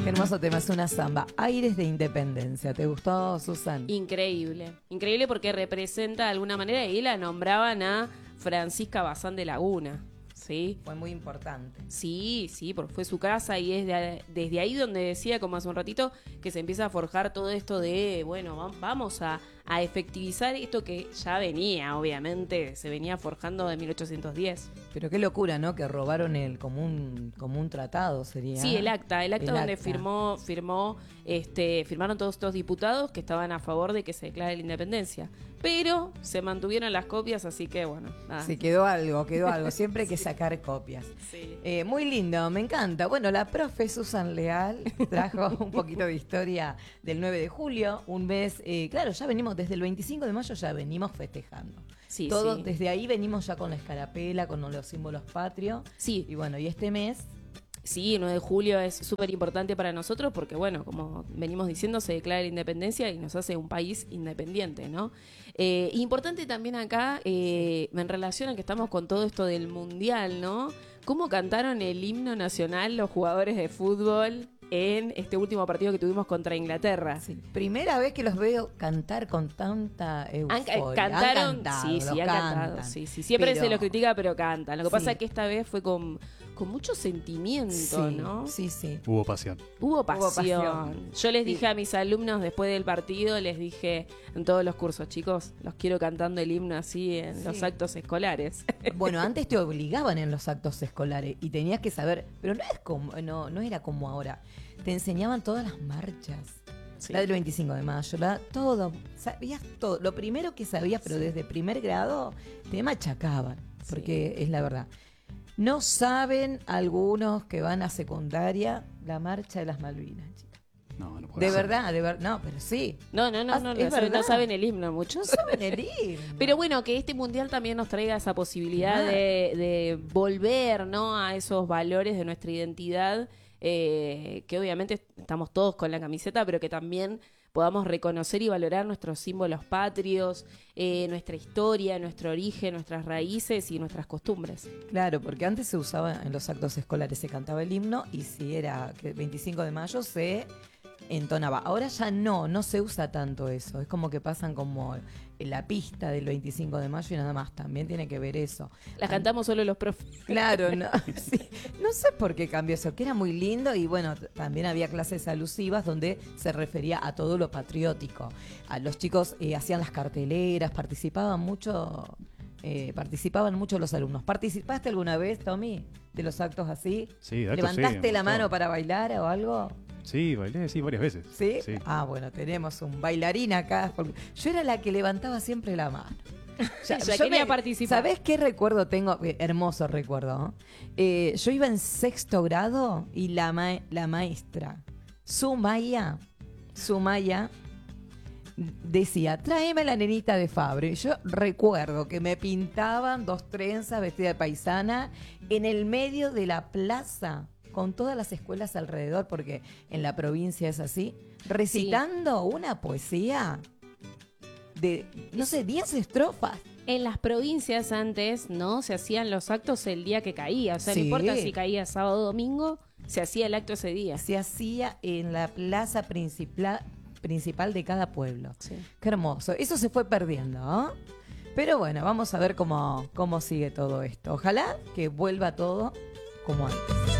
Qué hermoso tema, es una samba. Aires de Independencia. ¿Te gustó, Susan? Increíble. Increíble porque representa de alguna manera, y la nombraban a Francisca Bazán de Laguna. ¿Sí? Fue muy importante. Sí, porque fue su casa y es desde ahí donde decía, como hace un ratito, que se empieza a forjar todo esto de, bueno, vamos a efectivizar esto que ya venía, obviamente, se venía forjando de 1810. Pero qué locura, ¿no? Que robaron como un tratado, sería. Sí, el acta donde firmaron todos estos diputados que estaban a favor de que se declare la independencia. Pero se mantuvieron las copias, así que bueno. Nada. Sí, quedó algo. Siempre hay que sacar copias. Sí. Muy lindo, me encanta. Bueno, la profe Susan Leal trajo un poquito de historia del 9 de julio, un mes, claro, ya venimos, desde el 25 de mayo ya venimos festejando. Sí, Todo, sí. desde ahí venimos ya con la escarapela, con los símbolos patrios. Sí. Y bueno, y este mes... Sí, el 9 de julio es súper importante para nosotros porque, bueno, como venimos diciendo, se declara la independencia y nos hace un país independiente, ¿no? Importante también acá, en relación a que estamos con todo esto del Mundial, ¿no? ¿Cómo cantaron el himno nacional los jugadores de fútbol en este último partido que tuvimos contra Inglaterra? Sí, primera vez que los veo cantar con tanta euforia. Cantaron, han cantado, sí, han cantado. Sí. Siempre se los critica, pero cantan. Lo que pasa es que esta vez fue con mucho sentimiento, ¿no? Sí. Hubo pasión. Hubo pasión. Yo les dije a mis alumnos después del partido, les dije en todos los cursos, chicos, los quiero cantando el himno así en los actos escolares. Bueno, antes te obligaban en los actos escolares y tenías que saber, pero no era como ahora. Te enseñaban todas las marchas. Sí. La del 25 de mayo, sabías todo. Lo primero que sabías, pero desde primer grado, te machacaban, porque es la verdad. No saben algunos que van a secundaria la marcha de las Malvinas, chicos. No puede ser. De verdad, no, pero sí. No saben el himno muchos. No saben el himno. Pero bueno, que este mundial también nos traiga esa posibilidad de volver, ¿no?, a esos valores de nuestra identidad, que obviamente estamos todos con la camiseta, pero que también podamos reconocer y valorar nuestros símbolos patrios, nuestra historia, nuestro origen, nuestras raíces y nuestras costumbres. Claro, porque antes se usaba en los actos escolares, se cantaba el himno y si era el 25 de mayo se entonaba. Ahora ya no se usa tanto eso. Es como que pasan como en la pista del 25 de mayo y nada más. También tiene que ver eso. Las cantamos solo los profes. Claro, no sé por qué cambió eso, que era muy lindo y bueno, también había clases alusivas donde se refería a todo lo patriótico. A los chicos hacían las carteleras, participaban mucho los alumnos. ¿Participaste alguna vez, Tommy, de los actos así? Sí, ¿Levantaste la mano para bailar o algo? Sí, bailé, varias veces. ¿Sí? Ah, bueno, tenemos un bailarín acá. Yo era la que levantaba siempre la mano. Ya quería participar. ¿Sabés qué recuerdo tengo? Hermoso recuerdo. Yo iba en 6º grado y la maestra, Sumaya, decía, tráeme la nenita de Fabro. Y yo recuerdo que me pintaban 2 trenzas vestida de paisana en el medio de la plaza, con todas las escuelas alrededor, porque en la provincia es así, recitando una poesía de, 10 estrofas. En las provincias antes, ¿no?, se hacían los actos el día que caía. O sea, no importa si caía sábado o domingo, se hacía el acto ese día. Se hacía en la plaza principal de cada pueblo. Sí. Qué hermoso. Eso se fue perdiendo, ¿no? Pero bueno, vamos a ver cómo sigue todo esto. Ojalá que vuelva todo como antes.